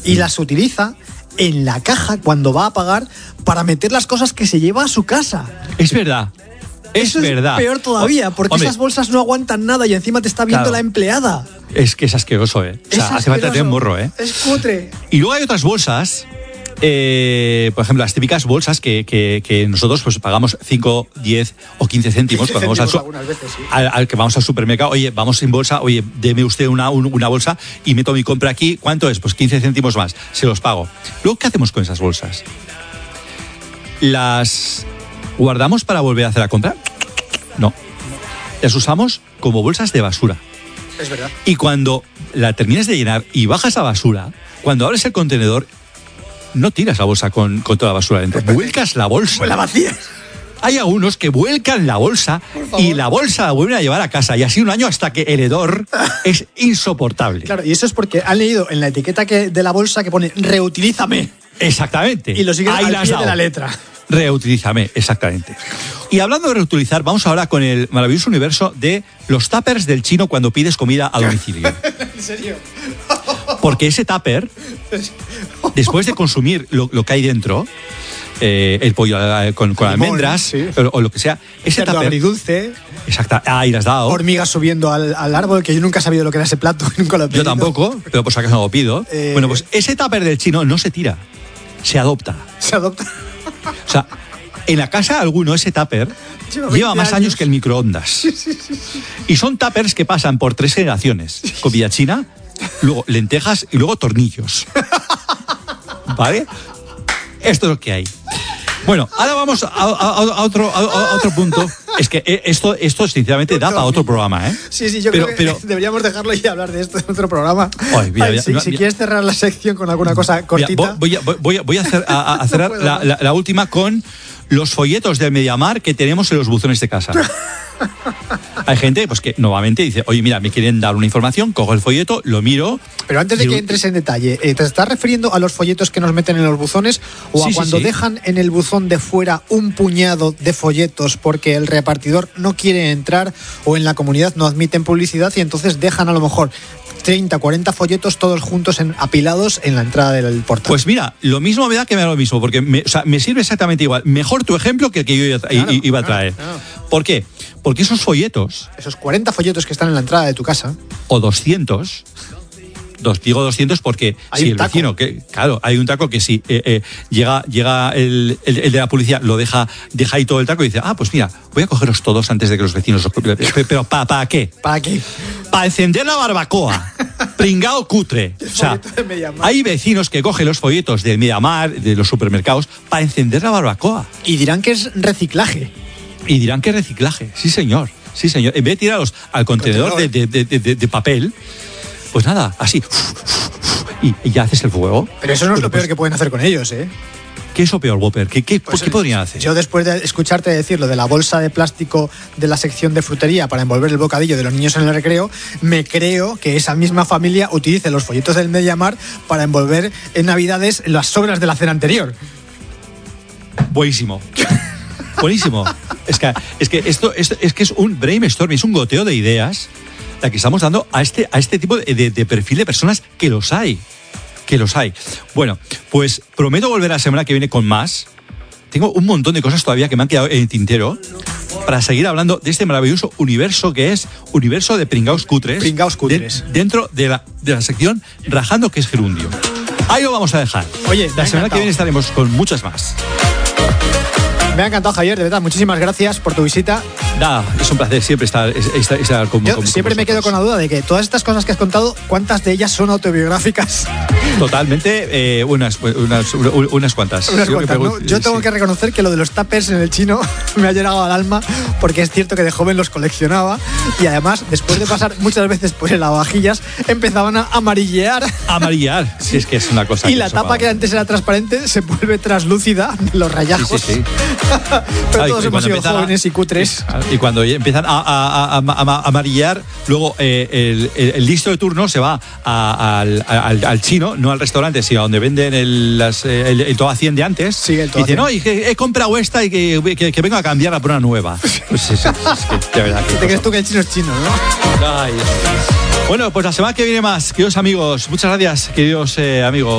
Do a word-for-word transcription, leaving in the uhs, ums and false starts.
y las utiliza en la caja cuando va a pagar para meter las cosas que se lleva a su casa. Es verdad. Es Eso verdad. Es peor todavía, porque Hombre, esas bolsas no aguantan nada y encima te está viendo claro. la empleada. Es que es asqueroso, ¿eh? O sea, Es hace falta tener un morro, ¿eh? Es cutre. Y luego hay otras bolsas, eh, por ejemplo, las típicas bolsas que, que, que nosotros pues pagamos cinco, diez o quince céntimos cuando vamos al, su- veces, sí. al, al que vamos al supermercado. Oye, vamos en bolsa, oye, deme usted una, un- una bolsa y meto mi compra aquí. ¿Cuánto es? Pues quince céntimos más, se los pago. Luego, ¿qué hacemos con esas bolsas? ¿Las guardamos para volver a hacer la compra? No. Las usamos como bolsas de basura. Es verdad. Y cuando la termines de llenar y bajas la basura, cuando abres el contenedor, no tiras la bolsa con, con toda la basura dentro, vuelcas la bolsa. Pues la vacía. Hay algunos que vuelcan la bolsa y la bolsa la vuelven a llevar a casa y así un año hasta que el hedor es insoportable. Claro, y eso es porque han leído en la etiqueta que, de la bolsa que pone reutilízame Exactamente. y lo siguen Ahí al la has pie dado. de la letra. Reutilízame, exactamente. Y hablando de reutilizar, vamos ahora con el maravilloso universo de los tuppers del chino cuando pides comida a domicilio. ¿En serio? Porque ese tupper, después de consumir lo, lo que hay dentro, eh, el pollo eh, con, con Limón, almendras sí. o, o lo que sea, ese Cerdo tupper... agridulce, Exacto, ahí las has dado. hormigas subiendo al, al árbol, que yo nunca he sabido lo que era ese plato, nunca lo he Yo pedido. tampoco, pero por si acaso no lo pido. Eh, Bueno, pues ese tupper del chino no se tira, se adopta. Se adopta. O sea, en la casa de alguno ese tupper Lleva lleva veinte más años años que el microondas. Y son tuppers que pasan por tres generaciones. Comida china, luego lentejas y luego tornillos. ¿Vale? Esto es lo que hay. Bueno, ahora vamos a, a- a otro, a, a otro punto. Es que eh, esto, esto sinceramente da para otro programa, ¿eh? Sí, sí, yo pero, creo que pero, deberíamos dejarlo y hablar de esto en otro programa. Ay, mira, Ay, mira, si mira, si mira. quieres cerrar la sección con alguna cosa Mira, cortita. voy, a, voy, a, voy a, hacer, a, a cerrar puedo la, más. la- la última con los folletos del Mediamar que tenemos en los buzones de casa. Hay gente pues, que nuevamente dice, oye, mira, me quieren dar una información, cojo el folleto, lo miro. Pero antes de digo, que entres en detalle, eh, ¿te estás refiriendo a los folletos que nos meten en los buzones o Sí, a sí, cuando sí. dejan en el buzón de fuera un puñado de folletos porque el repartidor no quiere entrar o en la comunidad no admiten publicidad y entonces dejan a lo mejor treinta, cuarenta folletos todos juntos en, apilados en la entrada del portal? Pues mira, lo mismo me da que me da lo mismo, porque me, o sea, me sirve exactamente igual. Mejor tu ejemplo que el que yo iba, Claro, i- iba a claro, traer. claro. ¿Por qué? Porque esos folletos, Esos cuarenta folletos que están en la entrada de tu casa. o doscientos, dos, digo doscientos porque Hay si un el taco. vecino, que claro, hay un taco que si eh, eh, llega, llega el, el- el de la policía, lo deja, deja ahí todo el taco y dice, ah, pues mira, voy a cogerlos todos antes de que los vecinos los... Pero ¿para pa qué? ¿Para qué? Para encender la barbacoa. Pringao cutre. O sea, folleto de Mediamar. hay vecinos que cogen los folletos del Mediamar, de los supermercados, para encender la barbacoa. Y dirán que es reciclaje. Y dirán que es reciclaje. Sí, señor. Sí, señor. En vez de tirarlos al contenedor de, de- de- de- de papel, pues nada, así. Y, y ya haces el fuego. Pero eso no es lo Pues, peor que pueden hacer con ellos, ¿eh? ¿Qué es lo peor, Whopper? ¿Qué, qué, Pues, ¿qué podrían hacer? Yo después de escucharte decir lo de la bolsa de plástico de la sección de frutería para envolver el bocadillo de los niños en el recreo, me creo que esa misma familia utilice los folletos del Mediamar para envolver en Navidades las sobras de la cena anterior. Buenísimo. Buenísimo. Es que, es que esto, esto es que es un brainstorming, es un goteo de ideas la que estamos dando a este, a este tipo de, de- de perfil de personas que los hay. Que los hay. Bueno, pues prometo volver la semana que viene con más. Tengo un montón de cosas todavía que me han quedado en el tintero para seguir hablando de este maravilloso universo que es universo de pringaos cutres. Pringaos cutres. de- dentro de la, de la sección Rajando, que es gerundio. Ahí lo vamos a dejar. Oye, me la ha semana que encantado. viene estaremos con muchas más. Me ha encantado, Javier, de verdad. Muchísimas gracias por tu visita. Nada, es un placer siempre estar, estar, estar con, Yo con- con siempre me quedo con la vosotros. duda de que todas estas cosas que has contado, ¿cuántas de ellas son autobiográficas? Totalmente, eh, unas, unas, unas cuantas. Unas Yo cuantas, que ¿no? pregun- Yo tengo sí. que reconocer que lo de los tuppers en el chino me ha llegado al alma, porque es cierto que de joven los coleccionaba y además, después de pasar muchas veces por el lavavajillas, empezaban a amarillear Amarillar, si es que es una cosa. y que la eso, tapa vamos. que antes era transparente se vuelve translúcida de los Sí, rayajos. sí, sí. Pero Ay, todos y hemos cuando sido empiezan a- jóvenes y cutres. Y cuando empiezan a, a- a- a- a amarillar, luego eh, el, el- el listo de turno se va a- al, al- al chino, no al restaurante, sino a donde venden el, las, eh, el, el todo a cien de antes. Sí, el y todo a dice, cien. no, y que he comprado esta y que, que, que vengo a cambiarla por una nueva. Pues es, es que, de verdad, que ¿Te crees tú que el chino es chino, no? Ay. Bueno, pues la semana que viene más, queridos amigos. Muchas gracias, queridos eh, amigos.